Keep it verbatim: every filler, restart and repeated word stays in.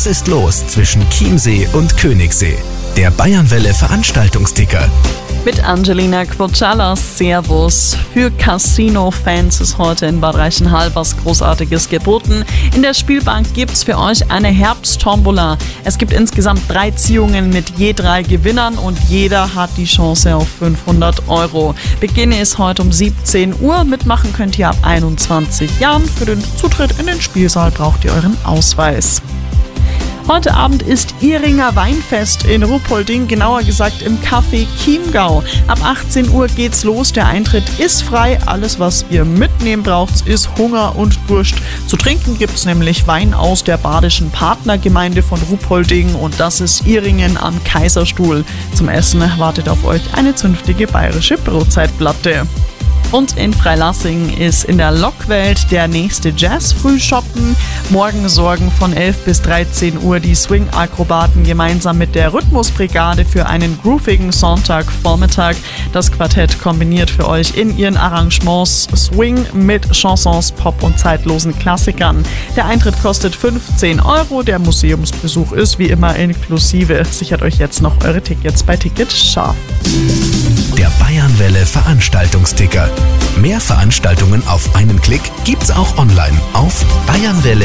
Was ist los zwischen Chiemsee und Königssee? Der Bayernwelle Veranstaltungsticker. Mit Angelina Quocalas, Servus. Für Casino-Fans ist heute in Bad Reichenhall was Großartiges geboten. In der Spielbank gibt's für euch eine Herbsttombola. Es gibt insgesamt drei Ziehungen mit je drei Gewinnern und jeder hat die Chance auf fünfhundert Euro. Beginn ist heute um siebzehn Uhr. Mitmachen könnt ihr ab einundzwanzig Jahren. Für den Zutritt in den Spielsaal braucht ihr euren Ausweis. Heute Abend ist Ihringer Weinfest in Ruppolding, genauer gesagt im Café Chiemgau. Ab achtzehn Uhr geht's los, der Eintritt ist frei. Alles, was ihr mitnehmen braucht, ist Hunger und Durst. Zu trinken gibt's nämlich Wein aus der badischen Partnergemeinde von Ruppolding und das ist Ihringen am Kaiserstuhl. Zum Essen wartet auf euch eine zünftige bayerische Brotzeitplatte. Und in Freilassing ist in der Lokwelt der nächste Jazz-Frühschoppen. Morgen sorgen von elf bis dreizehn Uhr die Swing-Akrobaten gemeinsam mit der Rhythmusbrigade für einen groovigen Sonntagvormittag. Das Quartett kombiniert für euch in ihren Arrangements Swing mit Chansons, Pop und zeitlosen Klassikern. Der Eintritt kostet fünfzehn Euro. Der Museumsbesuch ist wie immer inklusive. Sichert euch jetzt noch eure Tickets bei Ticket Scharf. Der Bayernwelle Veranstaltungsticker. Mehr Veranstaltungen auf einen Klick gibt's auch online auf bayernwelle